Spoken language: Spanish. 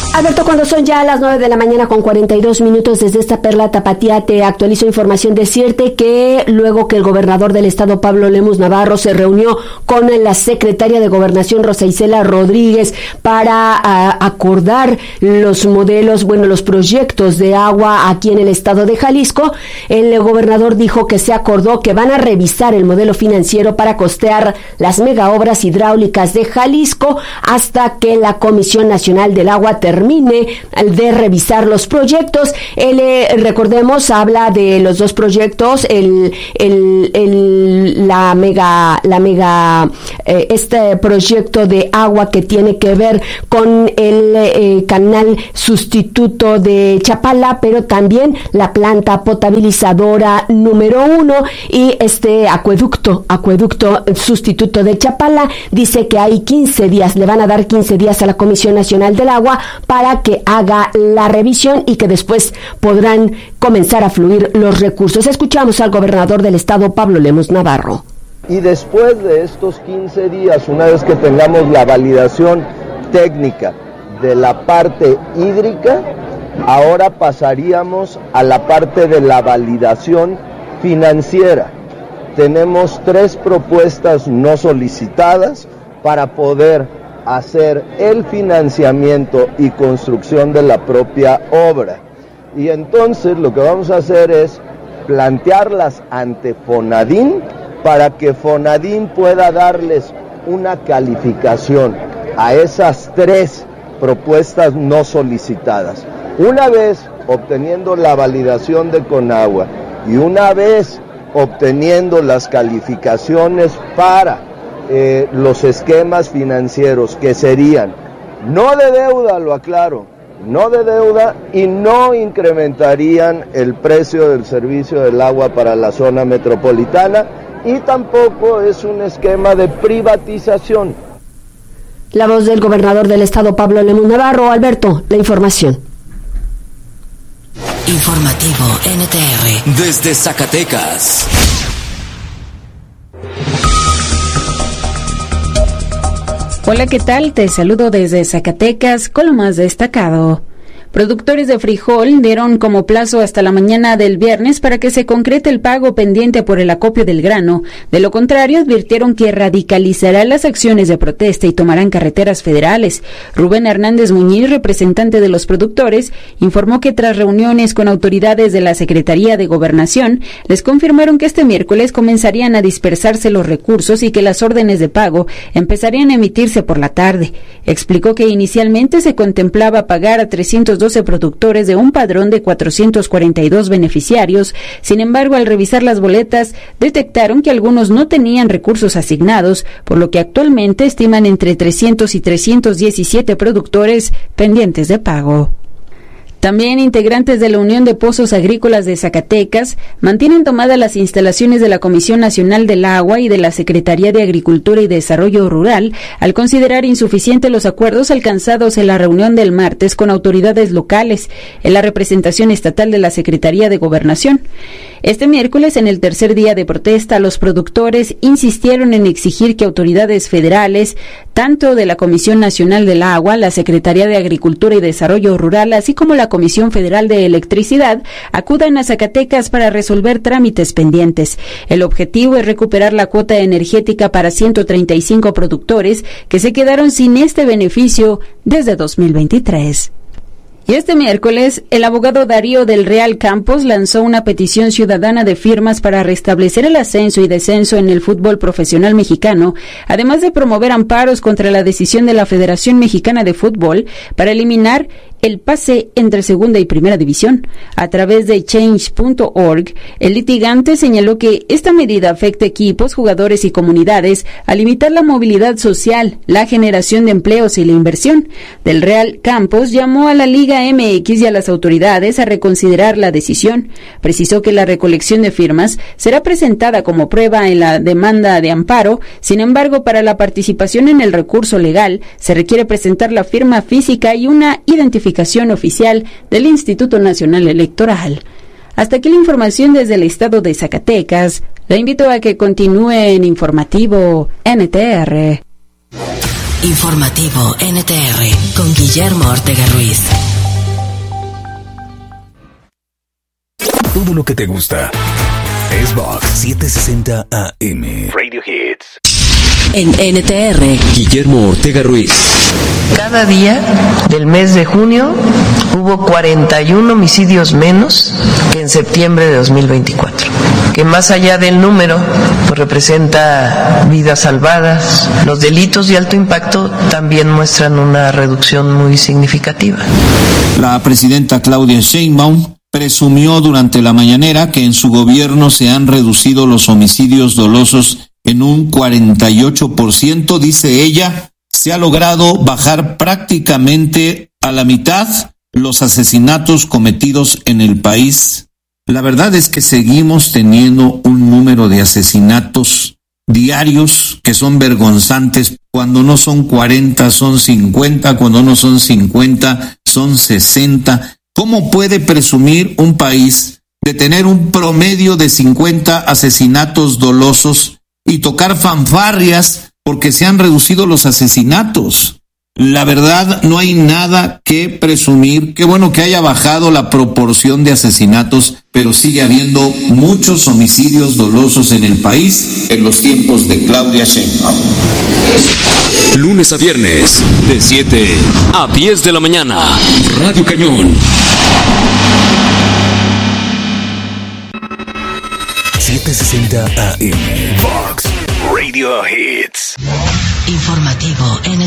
Alberto, cuando son ya las 9 de la mañana con 42 minutos desde esta Perla Tapatía, te actualizo información. Decirte que luego que el gobernador del estado, Pablo Lemus Navarro, se reunió con la secretaria de Gobernación, Rosa Isela Rodríguez, para acordar los modelos, los proyectos de agua aquí en el estado de Jalisco, el gobernador dijo que se acordó que van a revisar el modelo financiero para costear las megaobras hidráulicas de Jalisco hasta que la Comisión Nacional del Agua termine de revisar los proyectos. Recordemos, habla de los dos proyectos, este proyecto de agua que tiene que ver con el canal sustituto de Chapala, pero también la planta potabilizadora número 1 y este acueducto sustituto de Chapala. Dice que hay 15 días, le van a dar 15 días a la Comisión Nacional del Agua para que haga la revisión y que después podrán comenzar a fluir los recursos. Escuchamos al gobernador del estado, Pablo Lemus Navarro. Y después de estos 15 días, una vez que tengamos la validación técnica de la parte hídrica, ahora pasaríamos a la parte de la validación financiera. Tenemos 3 propuestas no solicitadas para poder hacer el financiamiento y construcción de la propia obra. Y entonces lo que vamos a hacer es plantearlas ante Fonadín para que Fonadín pueda darles una calificación a esas 3 propuestas no solicitadas. Una vez obteniendo la validación de Conagua y una vez obteniendo las calificaciones para los esquemas financieros, que serían no de deuda, lo aclaro, no de deuda, y no incrementarían el precio del servicio del agua para la zona metropolitana, y tampoco es un esquema de privatización. La voz del gobernador del estado, Pablo Lemus Navarro. Alberto, la información. Informativo NTR desde Zacatecas. Hola, ¿qué tal? Te saludo desde Zacatecas con lo más destacado. Productores de frijol dieron como plazo hasta la mañana del viernes para que se concrete el pago pendiente por el acopio del grano. De lo contrario, advirtieron que radicalizarán las acciones de protesta y tomarán carreteras federales. Rubén Hernández Muñiz, representante de los productores, informó que tras reuniones con autoridades de la Secretaría de Gobernación, les confirmaron que este miércoles comenzarían a dispersarse los recursos y que las órdenes de pago empezarían a emitirse por la tarde. Explicó que inicialmente se contemplaba pagar a 312 productores de un padrón de 442 beneficiarios. Sin embargo, al revisar las boletas, detectaron que algunos no tenían recursos asignados, por lo que actualmente estiman entre 300 y 317 productores pendientes de pago. También integrantes de la Unión de Pozos Agrícolas de Zacatecas mantienen tomadas las instalaciones de la Comisión Nacional del Agua y de la Secretaría de Agricultura y Desarrollo Rural al considerar insuficientes los acuerdos alcanzados en la reunión del martes con autoridades locales en la representación estatal de la Secretaría de Gobernación. Este miércoles, en el tercer día de protesta, los productores insistieron en exigir que autoridades federales, tanto de la Comisión Nacional del Agua, la Secretaría de Agricultura y Desarrollo Rural, así como la Comisión Federal de Electricidad, acudan a Zacatecas para resolver trámites pendientes. El objetivo es recuperar la cuota energética para 135 productores que se quedaron sin este beneficio desde 2023. Y este miércoles, el abogado Darío del Real Campos lanzó una petición ciudadana de firmas para restablecer el ascenso y descenso en el fútbol profesional mexicano, además de promover amparos contra la decisión de la Federación Mexicana de Fútbol para eliminar el pase entre segunda y primera división. A través de change.org, el litigante señaló que esta medida afecta equipos, jugadores y comunidades al limitar la movilidad social, la generación de empleos y la inversión. Del Real Campos llamó a la Liga MX y a las autoridades a reconsiderar la decisión. Precisó que la recolección de firmas será presentada como prueba en la demanda de amparo. Sin embargo, para la participación en el recurso legal se requiere presentar la firma física y una identificación oficial del Instituto Nacional Electoral. Hasta aquí la información desde el estado de Zacatecas. La invito a que continúe en Informativo NTR. Informativo NTR con Guillermo Ortega Ruiz. Todo lo que te gusta es Vox 760 AM. Radio Hits. En NTR, Guillermo Ortega Ruiz. Cada día del mes de junio hubo 41 homicidios menos que en septiembre de 2024, que más allá del número, pues representa vidas salvadas. Los delitos de alto impacto también muestran una reducción muy significativa. La presidenta Claudia Sheinbaum presumió durante la mañanera que en su gobierno se han reducido los homicidios dolosos en un 48%, dice ella. Se ha logrado bajar prácticamente a la mitad los asesinatos cometidos en el país. La verdad es que seguimos teniendo un número de asesinatos diarios que son vergonzantes. Cuando no son 40, son 50, cuando no son 50, son 60. ¿Cómo puede presumir un país de tener un promedio de 50 asesinatos dolosos y tocar fanfarrias porque se han reducido los asesinatos? La verdad, no hay nada que presumir. Qué bueno que haya bajado la proporción de asesinatos, pero sigue habiendo muchos homicidios dolosos en el país en los tiempos de Claudia Sheinbaum. Lunes a viernes, de 7 a 10 de la mañana. Radio Cañón. 760 AM. Vox Radio Hits. Informativo NTR.